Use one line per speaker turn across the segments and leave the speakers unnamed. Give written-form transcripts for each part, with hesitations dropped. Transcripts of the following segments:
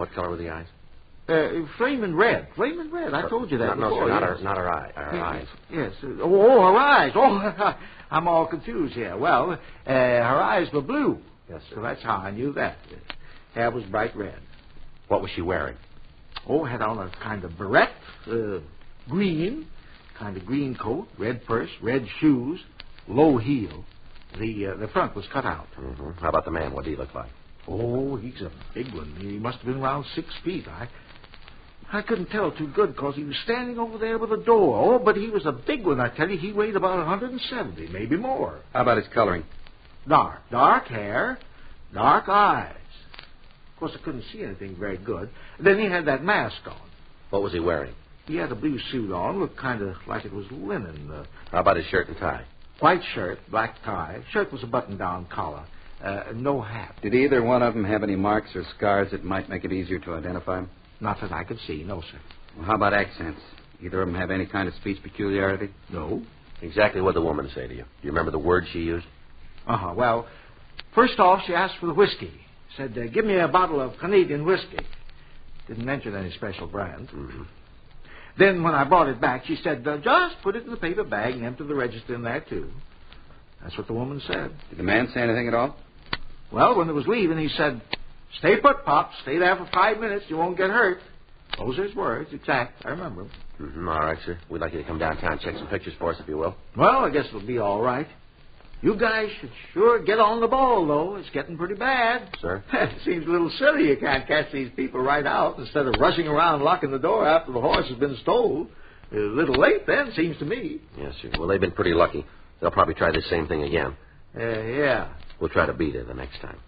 What color were the eyes?
Flaming red. Flaming red. I told you that
No,
before.
sir,
Yes.
not her eyes.
Yes. Oh, her eyes. Oh, I'm all confused here. Well, her eyes were blue.
Yes, sir.
So that's how I knew that. Hair was bright red.
What was she wearing?
Oh, had on a kind of beret, green, kind of green coat, red purse, red shoes, low heel. The front was cut out.
Mm-hmm. How about the man? What did he look like?
Oh, he's a big one. He must have been around 6 feet. I couldn't tell too good because he was standing over there with the door. Oh, but he was a big one, I tell you. He weighed about 170, maybe more.
How about his coloring?
Dark hair, dark eyes. Of course, I couldn't see anything very good. Then he had that mask on.
What was he wearing?
He had a blue suit on, looked kind of like it was linen.
How about his shirt and tie?
White shirt, black tie. Shirt was a button-down collar. No hat.
Did either one of them have any marks or scars that might make it easier to identify him?
Not that I could see, no, sir.
Well, how about accents? Either of them have any kind of speech peculiarity?
No.
Exactly what did the woman say to you? Do you remember the word she used?
Well, first off, she asked for the whiskey. Said, give me a bottle of Canadian whiskey. Didn't mention any special brand.
Mm-hmm.
Then when I brought it back, she said, just put it in the paper bag and empty the register in there, too. That's what the woman said.
Did the man say anything at all?
Well, when it was leaving, he said, stay put, Pop. Stay there for 5 minutes. You won't get hurt. Those are his words, exact. I remember them.
Mm-hmm. All right, sir. We'd like you to come downtown and check some pictures for us, if you will.
Well, I guess it'll be all right. You guys should sure get on the ball, though. It's getting pretty bad.
Sir?
It seems a little silly you can't catch these people right out instead of rushing around locking the door after the horse has been stole. A little late then, seems to me.
Yes, sir. Well, they've been pretty lucky. They'll probably try the same thing again.
Yeah.
We'll try to beat it the next time.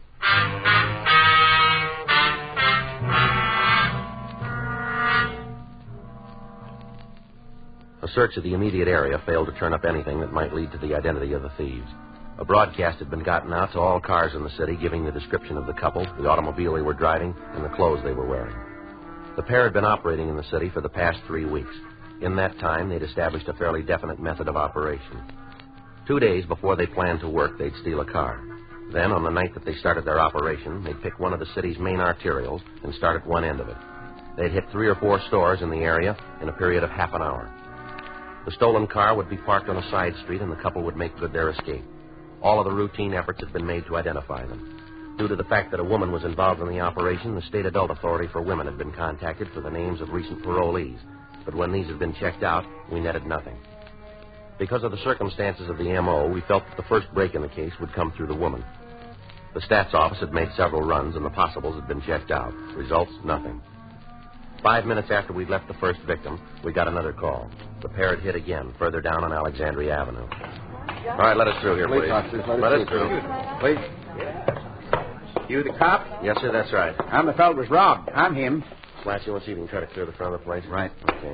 A search of the immediate area failed to turn up anything that might lead to the identity of the thieves. A broadcast had been gotten out to all cars in the city giving the description of the couple, the automobile they were driving, and the clothes they were wearing. The pair had been operating in the city for the past 3 weeks. In that time, they'd established a fairly definite method of operation. 2 days before they planned to work, they'd steal a car. Then, on the night that they started their operation, they'd pick one of the city's main arterials and start at one end of it. They'd hit 3 or 4 stores in the area in a period of half an hour. The stolen car would be parked on a side street, and the couple would make good their escape. All of the routine efforts had been made to identify them. Due to the fact that a woman was involved in the operation, the State Adult Authority for Women had been contacted for the names of recent parolees. But when these had been checked out, we netted nothing. Because of the circumstances of the M.O., we felt that the first break in the case would come through the woman. The stats office had made several runs, and the possibles had been checked out. Results, nothing. 5 minutes after we'd left the first victim, we got another call. The pair had hit again, further down on Alexandria Avenue. All right, let us through here, please. Let us through.
Please. You the cop?
Yes, sir, that's right.
I'm the fellow who was robbed. I'm him.
Slatch, you want to see if you can try to clear the front of the place?
Right.
Okay.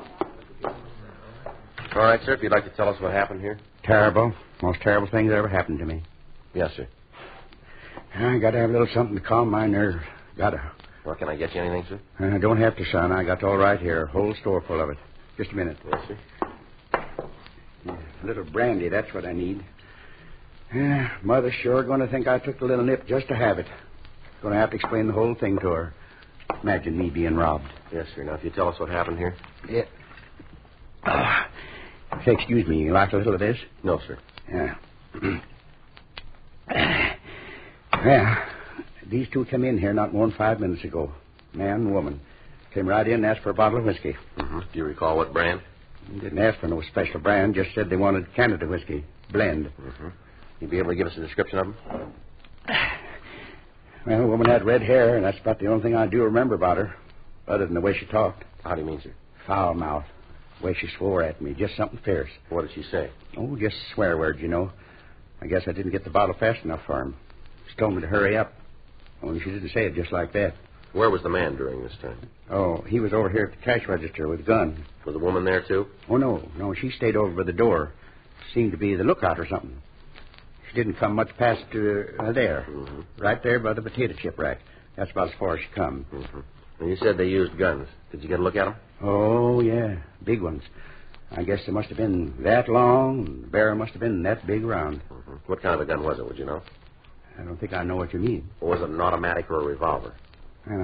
All right, sir, if you'd like to tell us what happened here.
Terrible. Most terrible thing that ever happened to me.
Yes, sir.
I got to have a little something to calm my nerves. Gotta.
Well, can I get you anything, sir?
I don't have to, son. I got all right here. A whole store full of it. Just a minute.
Yes, sir.
A little brandy, that's what I need. Mother's sure going to think I took the little nip just to have it. Going to have to explain the whole thing to her. Imagine me being robbed.
Yes, sir. Now, if you tell us what happened here.
Yeah. Say, excuse me, you like a little of this?
No, sir.
Yeah. Well, these two came in here not more than 5 minutes ago. Man and woman. Came right in and asked for a bottle of whiskey.
Mm-hmm. Do you recall what brand?
Didn't ask for no special brand, just said they wanted Canada whiskey. Blend.
Mm-hmm. You'd be able to give us a description of them?
Well, the woman had red hair, and that's about the only thing I do remember about her, other than the way she talked.
How do you mean, sir?
Foul mouth. The way she swore at me, just something fierce.
What did she say?
Oh, just swear words, you know. I guess I didn't get the bottle fast enough for him. She told me to hurry up. Only she didn't say it just like that.
Where was the man during this time?
Oh, he was over here at the cash register with a gun.
Was the woman there, too?
Oh, no. No, she stayed over by the door. Seemed to be the lookout or something. She didn't come much past there.
Mm-hmm.
Right there by the potato chip rack. That's about as far as she come.
Mm-hmm. And you said they used guns. Did you get a look at them?
Oh, yeah. Big ones. I guess they must have been that long, and the barrel must have been that big around.
Mm-hmm. What kind of a gun was it, would you know?
I don't think I know what you mean.
Or was it an automatic or a revolver?